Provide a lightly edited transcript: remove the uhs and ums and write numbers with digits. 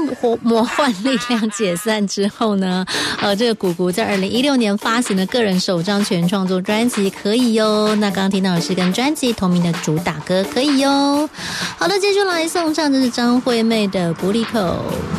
魔幻力量解散之后呢，这个谷谷在2016年发行了个人首张全创作专辑《可以哟》。那刚刚听到的是跟专辑同名的主打歌《可以哟》。好的，接下来送上的是张惠妹的《不离口》。